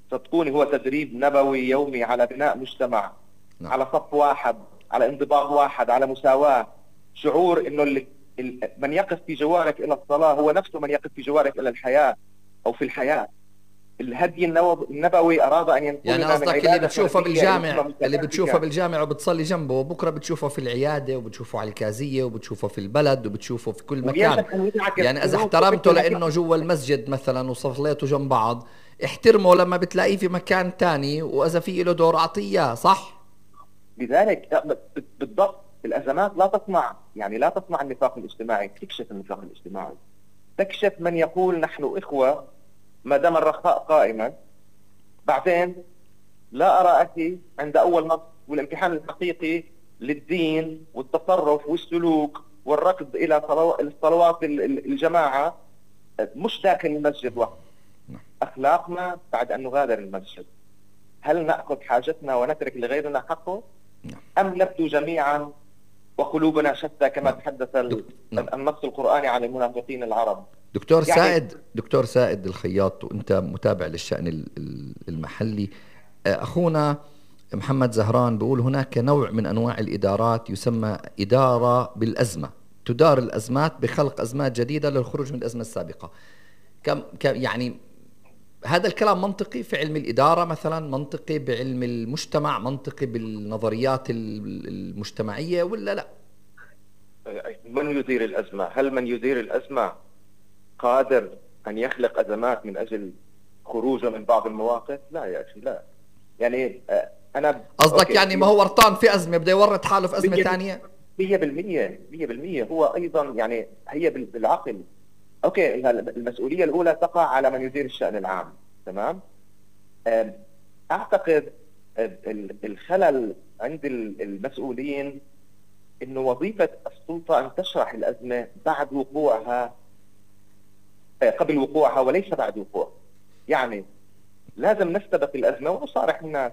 Speaker 6: صدقوني هو تدريب نبوي يومي على بناء مجتمع، نعم. على صف واحد، على انضباط واحد، على مساواة، شعور انه اللي من يقف في جوارك الى الصلاة هو نفسه من يقف في جوارك الى الحياة او في الحياة. الهدي النبوي اراد ان ينقل
Speaker 1: يعني قصدك اللي بتشوفه بالجامع اللي بتشوفه بالجامع وبتصلي جنبه، وبكره بتشوفه في العياده، وبتشوفه على الكازيه، وبتشوفه في البلد، وبتشوفه في كل مكان. يعني اذا احترمته لانه جوا المسجد مثلا وصليته جنب بعض، احترمه لما بتلاقيه في مكان تاني، واذا في له دور اعطيه، صح؟
Speaker 6: لذلك بالضبط الازمات لا تصنع يعني لا تصنع النفاق الاجتماعي، تكشف النفاق الاجتماعي، تكشف من يقول نحن اخوه ما دام الرخاء قائما. بعدين لا أرى أخي عند أول نص والامتحان الحقيقي للدين والتصرف والسلوك والركض إلى الصلوات الجماعة مش داخل المسجد وقت. أخلاقنا بعد أن نغادر المسجد، هل نأخذ حاجتنا ونترك لغيرنا حقه؟ أم نبدو جميعا وقلوبنا شتى كما تحدث النص القرآني عن المنافقين العرب؟
Speaker 1: دكتور يعني سائد دكتور سائد الخياط، وانت متابع للشأن المحلي، اخونا محمد زهران بيقول هناك نوع من انواع الادارات يسمى اداره بالازمه، تدار الازمات بخلق ازمات جديده للخروج من الازمه السابقه. كم يعني هذا الكلام منطقي في علم الاداره مثلا، منطقي بعلم المجتمع، منطقي بالنظريات المجتمعيه ولا لا؟
Speaker 6: من يدير الازمه؟ هل من يدير الازمه قادر أن يخلق أزمات من أجل خروجه من بعض المواقف؟ لا يا أخي لا. يعني أنا
Speaker 1: قصدك يعني ما هو ورطان في أزمة بده يورط حاله في أزمة ثانية؟
Speaker 6: مية بالمية مية بالمية هو أيضا يعني هي بالعقل. أوكي المسؤولية الأولى تقع على من يدير الشأن العام، تمام؟ أعتقد الخلل عند المسؤولين إنه وظيفة السلطة أن تشرح الأزمة بعد وقوعها، قبل وقوعها وليس بعد وقوعها. يعني لازم نستبق الأزمة ونصارح الناس.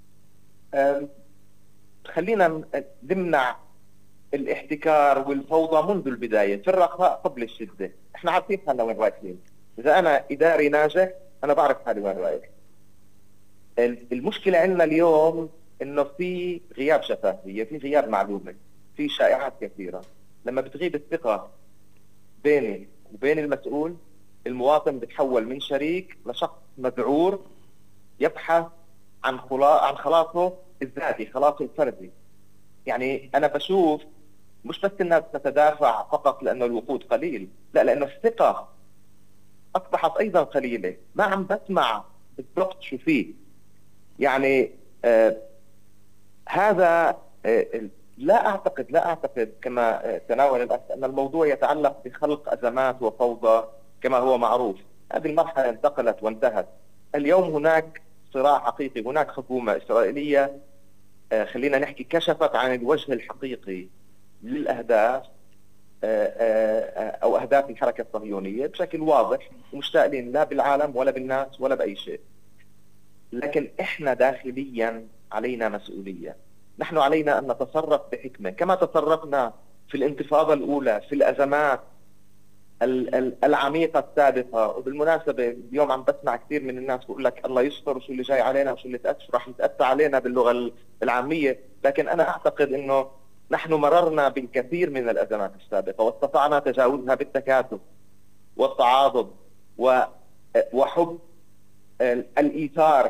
Speaker 6: خلينا نمنع الاحتكار والفوضى منذ البداية، في الرخاء قبل الشدة. احنا عارفين حالنا وين رايحين. إذا أنا إداري ناجح أنا بعرف حالي وين رايح. المشكلة عندنا اليوم إنه في غياب شفافية، في غياب معلومة، في شائعات كثيرة. لما بتغيب الثقة بيني وبين المسؤول، المواطن بتحول من شريك لشخص مذعور يبحث عن خلا... عن خلاصه الذاتي، خلاصه الفردي. يعني أنا بشوف مش بس الناس تتدافع فقط لأنه الوقود قليل، لا، لأنه الثقة أصبحت أيضا قليلة. ما عم بسمع بالضبط شو فيه. يعني آه هذا آه لا أعتقد لا أعتقد كما تناول الأخ أن الموضوع يتعلق بخلق أزمات وفوضى كما هو معروف. هذه المرحلة انتقلت وانتهت. اليوم هناك صراع حقيقي، هناك حكومة إسرائيلية آه خلينا نحكي كشفت عن الوجه الحقيقي للأهداف آه آه أو أهداف الحركة الصهيونية بشكل واضح، ومشتاقين لا بالعالم ولا بالناس ولا بأي شيء. لكن إحنا داخليا علينا مسؤولية. نحن علينا أن نتصرف بحكمة كما تصرفنا في الانتفاضة الأولى في الأزمات العميقة السابقة. وبالمناسبة اليوم عم بسمع كثير من الناس بقول لك الله يستر وشو اللي جاي علينا وشو اللي تأتي راح يتأتى علينا باللغة العامية. لكن أنا أعتقد أنه نحن مررنا بالكثير من الأزمات السابقة واستطعنا تجاوزها بالتكاتف والتعاضد وحب الإيثار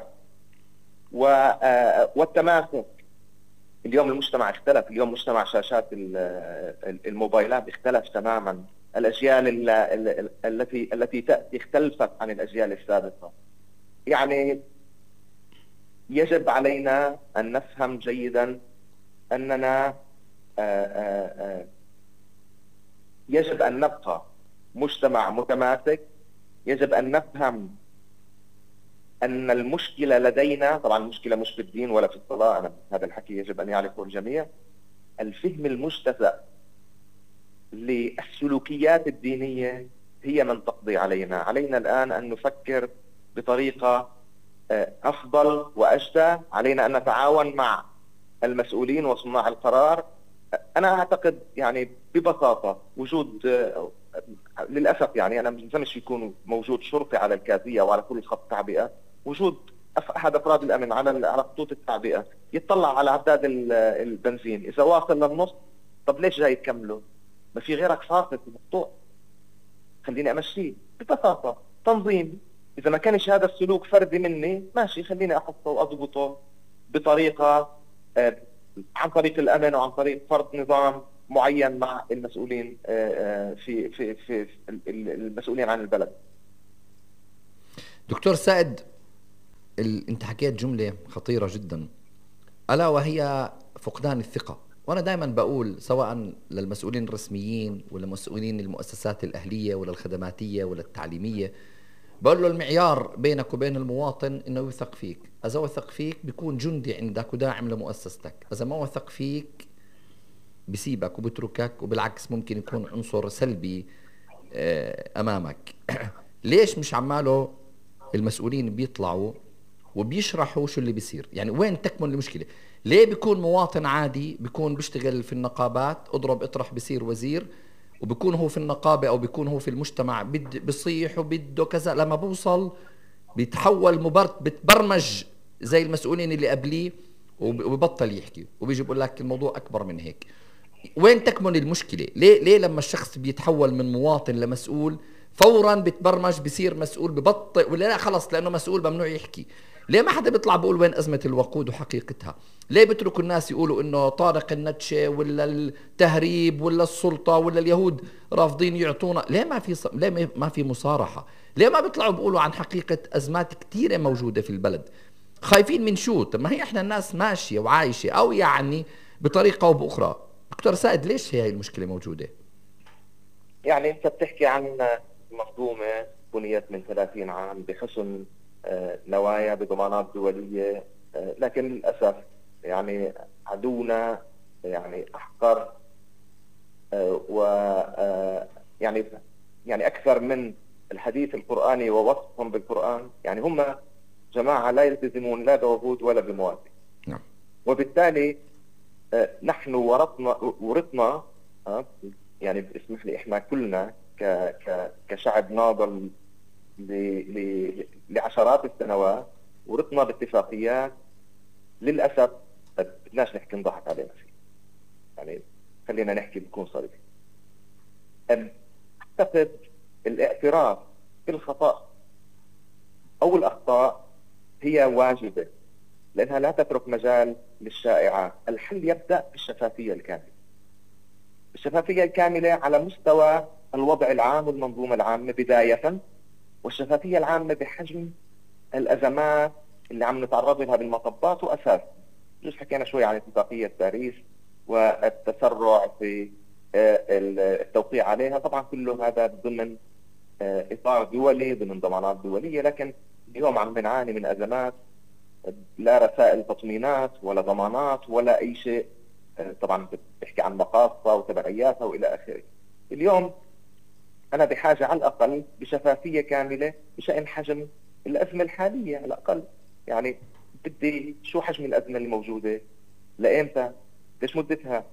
Speaker 6: والتماسك. اليوم المجتمع اختلف، اليوم مجتمع شاشات الموبايلات اختلف تماما. الأجيال التي التي تأتي اختلفت عن الأجيال السابقة. يعني يجب علينا أن نفهم جيدا أننا يجب أن نبقى مجتمع متماسك. يجب أن نفهم أن المشكلة لدينا، طبعا المشكلة مش في الدين ولا في الصلاة، أنا هذا الحكي يجب أن يعرفه الجميع. الفهم المجتزأ للسلوكيات الدينية هي من تقضي علينا. علينا الآن أن نفكر بطريقة أفضل وأجدى. علينا أن نتعاون مع المسؤولين وصناع القرار. أنا أعتقد يعني ببساطة وجود للأسف يعني أنا مش يكون موجود شرطي على الكازية وعلى كل خط تعبئة. وجود احد افراد الامن على على خطوط التعبئه يطلع على عداد البنزين، اذا واصل للنص طب ليش جاي تكمله؟ ما في غيرك ساقط مقطوع، خليني امشيه. ببساطه تنظيم. اذا ما كانش هذا السلوك فردي مني ماشي، خليني احطه واضبطه بطريقه آه عن طريق الامن وعن طريق فرض نظام معين مع المسؤولين آه في في في المسؤولين عن البلد.
Speaker 1: دكتور سائد، ال... انت حكيت جملة خطيرة جدا ألا وهي فقدان الثقة. وأنا دائما بقول سواء للمسؤولين الرسميين ولا مسؤولين المؤسسات الأهلية ولا الخدماتية ولا التعليمية، بقول له المعيار بينك وبين المواطن إنه يوثق فيك. إذا وثق فيك بيكون جندي عندك وداعم لمؤسستك، إذا ما وثق فيك بسيبك وبتركك، وبالعكس ممكن يكون عنصر سلبي أمامك. ليش مش عماله المسؤولين بيطلعوا وبيشرحوا شو اللي بيصير؟ يعني وين تكمن المشكلة؟ ليه بيكون مواطن عادي بيكون بيشتغل في النقابات، اضرب اطرح بيصير وزير، وبيكون هو في النقابة أو بيكون هو في المجتمع بد بيصيح وبده كذا، لما بوصل بيتحول مبرت بتبرمج زي المسؤولين اللي قبليه وبيبطل يحكي، وبيجي بيقول لك الموضوع أكبر من هيك. وين تكمن المشكلة؟ ليه ليه لما الشخص بيتحول من مواطن لمسؤول فورا بتبرمج بيصير مسؤول ببطئ، ولا لا خلص لأنه مسؤول ممنوع يحكي؟ ليه ما حدا بيطلع بيقول وين أزمة الوقود وحقيقتها؟ ليه بتركوا الناس يقولوا إنه طارق النتشة ولا التهريب ولا السلطة ولا اليهود رافضين يعطونا؟ ليه ما في ص... ليه ما في مصارحة؟ ليه ما بيطلعوا بيقولوا عن حقيقة أزمات كتيرة موجودة في البلد؟ خايفين من شو؟ طب ما هي إحنا الناس ماشية وعايشة أو يعني بطريقة أو بأخرى. دكتور سائد، ليش هي المشكلة موجودة؟
Speaker 6: يعني أنت بتحكي عن منظومة بنيت من ثلاثين عام بحسن نوايا بضمانات دولية، لكن للأسف يعني عدونا يعني أحقر و يعني يعني أكثر من الحديث القرآني ووصفهم بالقرآن. يعني هم جماعة لا يلتزمون لا بوجود ولا بمواثيق. نعم. وبالتالي نحن ورطنا ورطنا يعني اسمح لي احنا كلنا ك ك كشعب ناضل لعشرات السنوات ورطنا باتفاقيات للأسف بدناش نحكي نضحك علينا فيه. يعني خلينا نحكي بكون صريح. أعتقد الاعتراف بالخطأ أو الأخطاء هي واجبة لأنها لا تترك مجال للشائعات. الحل يبدأ بالشفافية الكاملة. الشفافية الكاملة على مستوى الوضع العام والمنظومة العامة بداية، والشفافية العامة بحجم الأزمات اللي عم نتعرض لها بالمطبات وأساس. جزء حكينا شوي عن اتفاقية باريس والتسرع في التوقيع عليها، طبعا كله هذا ضمن إطار دولي ضمن ضمانات دولية، لكن اليوم عم بنعاني من أزمات لا رسائل تطمينات ولا ضمانات ولا أي شيء. طبعا بتحكي عن مقاصة وتبعياتها وإلى آخره. اليوم أنا بحاجة على الأقل بشفافية كاملة بشأن حجم الأزمة الحالية على الأقل. يعني بدي شو حجم الأزمة الموجودة، لأمتى، ليش مدتها،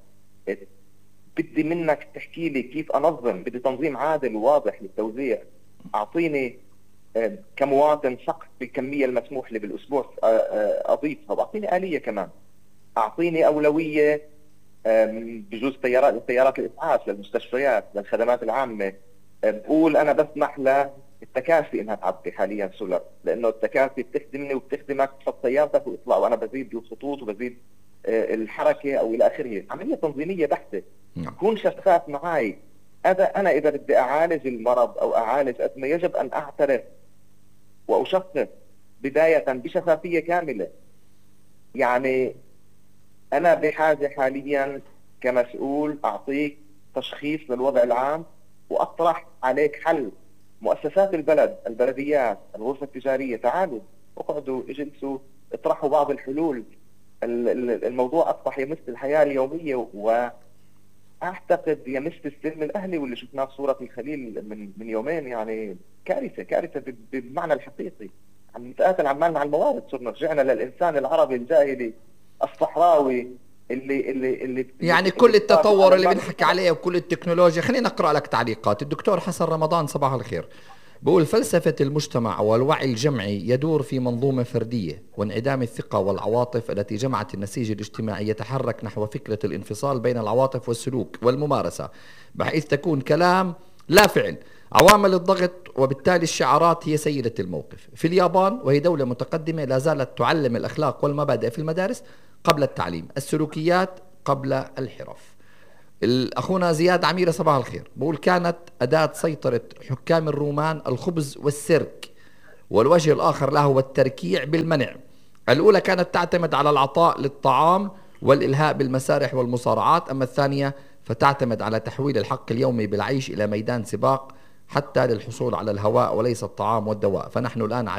Speaker 6: بدي منك تحكي لي كيف أنظم، بدي تنظيم عادل وواضح للتوزيع. أعطيني كمواطن سقف بالكمية المسموح لي بالأسبوع أضيفها، وأعطيني آلية كمان. أعطيني أولوية بجوز سيارات لسيارات الإسعاف للمستشفيات للخدمات العامة. بقول أنا بسمح للتكاسي إنها تعبي حاليا سولر، لأنه التكاسي بتخدمني وبتخدمك، تحط سيارتك وإطلع، وأنا بزيد الخطوط وبزيد الحركة أو إلى آخره. عملية تنظيمية بحتة. كون شفاف معي. هذا أنا إذا بدي أعالج المرض أو أعالج أزمة يجب أن أعترف وأشخص بداية بشفافية كاملة. يعني أنا بحاجة حاليا كمسؤول أعطيك تشخيص للوضع العام وأطرح عليك حل. مؤسسات البلد، البلديات، الغرفة التجارية، تعالوا اقعدوا اجلسوا اطرحوا بعض الحلول. الموضوع أصبح يمس الحياة اليومية، وأعتقد يمس السلم الأهلي واللي شفناه في صورة الخليل من من يومين. يعني كارثة كارثة بالمعنى الحقيقي. عم نتقاتل عمالنا على الموارد، صرنا رجعنا للإنسان العربي الجاهلي الصحراوي اللي اللي اللي
Speaker 1: يعني اللي كل التطور اللي بنحكي عليه وكل التكنولوجيا. خلينا نقرأ لك تعليقات. الدكتور حسن رمضان، صباح الخير. بقول فلسفة المجتمع والوعي الجمعي يدور في منظومة فردية، وانعدام الثقة والعواطف التي جمعت النسيج الاجتماعي يتحرك نحو فكرة الانفصال بين العواطف والسلوك والممارسة، بحيث تكون كلام لا فعل. عوامل الضغط وبالتالي الشعارات هي سيدة الموقف. في اليابان، وهي دولة متقدمة، لا زالت تعلم الأخلاق والمبادئ في المدارس قبل التعليم، السلوكيات قبل الحرف. أخونا زياد عميرة صباح الخير بقول كانت أداة سيطرة حكام الرومان الخبز والسرك، والوجه الآخر له هو التركيع بالمنع. الأولى كانت تعتمد على العطاء للطعام والإلهاء بالمسارح والمصارعات، أما الثانية فتعتمد على تحويل الحق اليومي بالعيش إلى ميدان سباق حتى للحصول على الهواء وليس الطعام والدواء. فنحن الآن